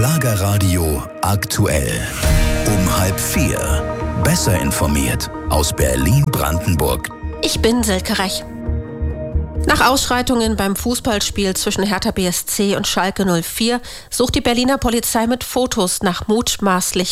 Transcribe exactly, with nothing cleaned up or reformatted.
Schlagerradio aktuell. Um halb vier. Besser informiert aus Berlin-Brandenburg. Ich bin Silke Rech. Nach Ausschreitungen beim Fußballspiel zwischen Hertha B S C und Schalke null vier sucht die Berliner Polizei mit Fotos nach mutmaßlich